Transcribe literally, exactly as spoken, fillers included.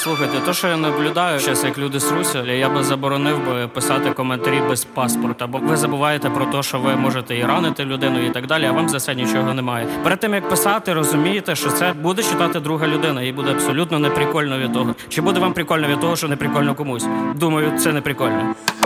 Слухайте, то, що я наблюдаю, зараз як люди сруться, я би заборонив би писати коментарі без паспорта, бо ви забуваєте про те, що ви можете і ранити людину і так далі, а вам за це нічого немає. Перед тим, як писати, розумієте, що це буде читати друга людина, і буде абсолютно неприкольно від того. Чи буде вам прикольно від того, що неприкольно комусь? Думаю, це неприкольно.